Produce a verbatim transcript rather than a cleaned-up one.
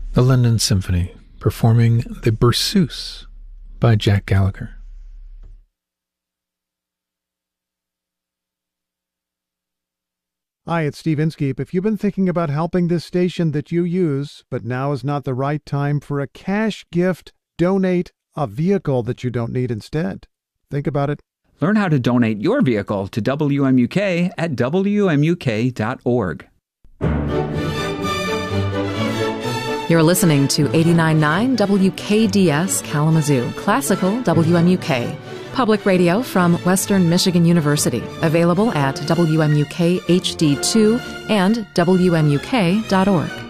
The London Symphony, performing the Berceuse by Jack Gallagher. Hi, it's Steve Inskeep. If you've been thinking about helping this station that you use, but now is not the right time for a cash gift, donate a vehicle that you don't need instead. Think about it. Learn how to donate your vehicle to W M U K at W M U K dot org. You're listening to eighty-nine point nine W K D S Kalamazoo, classical W M U K. Public radio from Western Michigan University, available at W M U K H D two and W M U K dot org.